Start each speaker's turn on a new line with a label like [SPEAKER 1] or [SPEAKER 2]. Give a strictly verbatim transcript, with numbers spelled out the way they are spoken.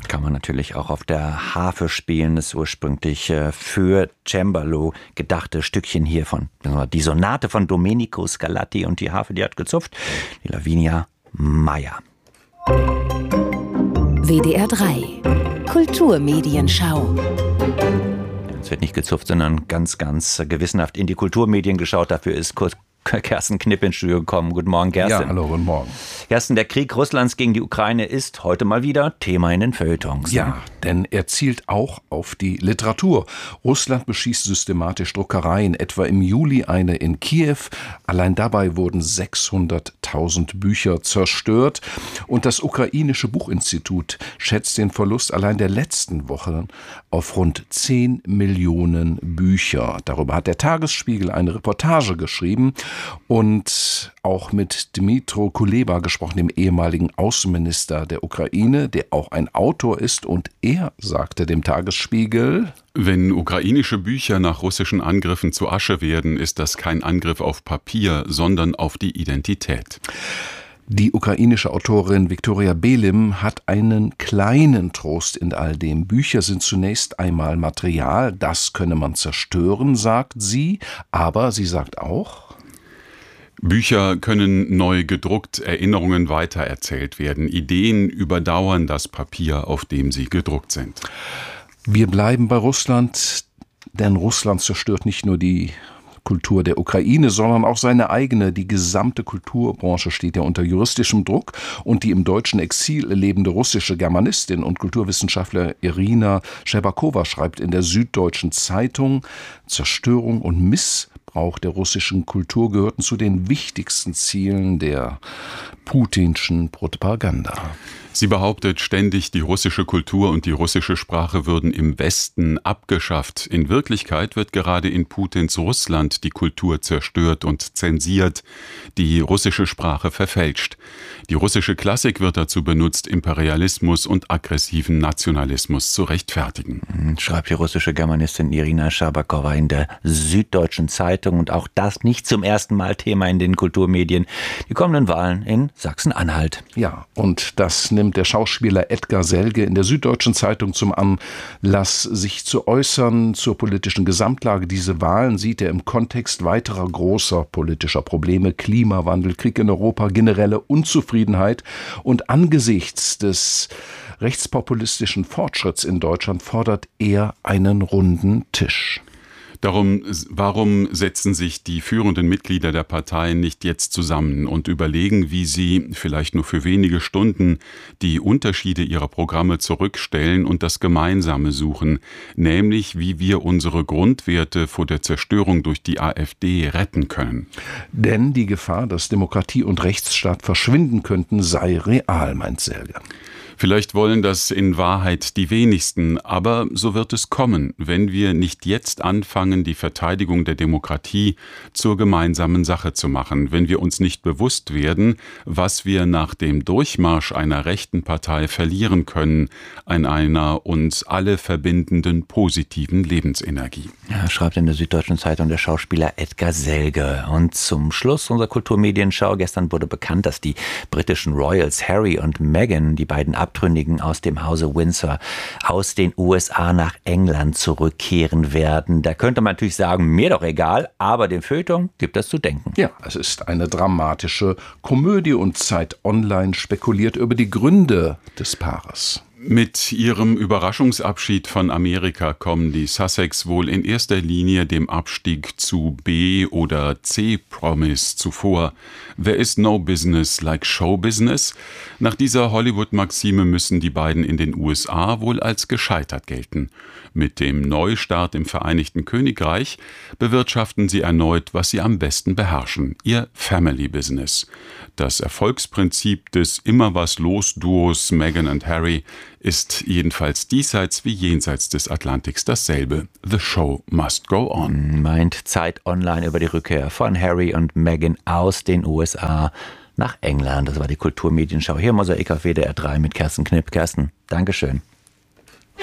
[SPEAKER 1] Kann man natürlich auch auf der Harfe spielen. Das ursprünglich für Cembalo gedachte Stückchen hier von, die Sonate von Domenico Scarlatti, und die Harfe, die hat gezupft, die Lavinia Meier.
[SPEAKER 2] W D R drei Kulturmedienschau.
[SPEAKER 1] Es wird nicht gezupft, sondern ganz, ganz gewissenhaft in die Kulturmedien geschaut. Dafür ist Kurt Kerstin Knipp ins Studio gekommen. Guten Morgen, Kerstin.
[SPEAKER 3] Ja, hallo, guten Morgen.
[SPEAKER 1] Kerstin, der Krieg Russlands gegen die Ukraine ist heute mal wieder Thema in den Feuilletons.
[SPEAKER 3] Ja, denn er zielt auch auf die Literatur. Russland beschießt systematisch Druckereien, etwa im Juli eine in Kiew. Allein dabei wurden sechshunderttausend Bücher zerstört. Und das ukrainische Buchinstitut schätzt den Verlust allein der letzten Wochen auf rund zehn Millionen Bücher. Darüber hat der Tagesspiegel eine Reportage geschrieben und auch mit Dmytro Kuleba gesprochen, dem ehemaligen Außenminister der Ukraine, der auch ein Autor ist, und er sagte dem Tagesspiegel:
[SPEAKER 4] Wenn ukrainische Bücher nach russischen Angriffen zu Asche werden, ist das kein Angriff auf Papier, sondern auf die Identität.
[SPEAKER 3] Die ukrainische Autorin Viktoria Belim hat einen kleinen Trost in all dem. Bücher sind zunächst einmal Material, das könne man zerstören, sagt sie, aber sie sagt auch:
[SPEAKER 4] Bücher können neu gedruckt, Erinnerungen weitererzählt werden. Ideen überdauern das Papier, auf dem sie gedruckt sind.
[SPEAKER 3] Wir bleiben bei Russland, denn Russland zerstört nicht nur die Kultur der Ukraine, sondern auch seine eigene. Die gesamte Kulturbranche steht ja unter juristischem Druck, und die im deutschen Exil lebende russische Germanistin und Kulturwissenschaftlerin Irina Scherbakova schreibt in der Süddeutschen Zeitung: Zerstörung und Missbrauch der russischen Kultur gehörten zu den wichtigsten Zielen der putinschen Propaganda.
[SPEAKER 4] Sie behauptet ständig, die russische Kultur und die russische Sprache würden im Westen abgeschafft. In Wirklichkeit wird gerade in Putins Russland die Kultur zerstört und zensiert, die russische Sprache verfälscht. Die russische Klassik wird dazu benutzt, Imperialismus und aggressiven Nationalismus zu rechtfertigen.
[SPEAKER 1] Schreibt die russische Germanistin Irina Scherbakova in der Süddeutschen Zeitung, und auch das nicht zum ersten Mal Thema in den Kulturmedien. Die kommenden Wahlen in Sachsen-Anhalt.
[SPEAKER 3] Ja, und das nimmt der Schauspieler Edgar Selge in der Süddeutschen Zeitung zum Anlass, sich zu äußern zur politischen Gesamtlage. Diese Wahlen sieht er im Kontext weiterer großer politischer Probleme: Klimawandel, Krieg in Europa, generelle Unzufriedenheit. Und angesichts des rechtspopulistischen Fortschritts in Deutschland fordert er einen runden Tisch.
[SPEAKER 4] Darum, warum setzen sich die führenden Mitglieder der Parteien nicht jetzt zusammen und überlegen, wie sie vielleicht nur für wenige Stunden die Unterschiede ihrer Programme zurückstellen und das Gemeinsame suchen, nämlich wie wir unsere Grundwerte vor der Zerstörung durch die AfD retten können?
[SPEAKER 3] Denn die Gefahr, dass Demokratie und Rechtsstaat verschwinden könnten, sei real, meint Selge.
[SPEAKER 4] Vielleicht wollen das in Wahrheit die wenigsten, aber so wird es kommen, wenn wir nicht jetzt anfangen, die Verteidigung der Demokratie zur gemeinsamen Sache zu machen, wenn wir uns nicht bewusst werden, was wir nach dem Durchmarsch einer rechten Partei verlieren können, an einer uns alle verbindenden positiven Lebensenergie.
[SPEAKER 1] Ja, schreibt in der Süddeutschen Zeitung der Schauspieler Edgar Selge. Und zum Schluss unserer Kulturmedienschau: Gestern wurde bekannt, dass die britischen Royals Harry und Meghan, die beiden Abtrünnigen aus dem Hause Windsor, aus den U S A nach England zurückkehren werden. Da könnte man natürlich sagen, mir doch egal, aber dem Feuilleton gibt das zu denken.
[SPEAKER 3] Ja, es ist eine dramatische Komödie, und Zeit Online spekuliert über die Gründe des Paares.
[SPEAKER 4] Mit ihrem Überraschungsabschied von Amerika kommen die Sussex wohl in erster Linie dem Abstieg zu B- oder C-Promis zuvor. There is no business like show business. Nach dieser Hollywood-Maxime müssen die beiden in den U S A wohl als gescheitert gelten. Mit dem Neustart im Vereinigten Königreich bewirtschaften sie erneut, was sie am besten beherrschen: ihr Family Business. Das Erfolgsprinzip des Immer-was-los-Duos Meghan und Harry ist jedenfalls diesseits wie jenseits des Atlantiks dasselbe. The show must go on.
[SPEAKER 1] Meint Zeit Online über die Rückkehr von Harry und Meghan aus den U S A nach England. Das war die Kulturmedienschau hier im Mosaik auf W D R drei mit Kerstin Knipp. Kerstin, Dankeschön.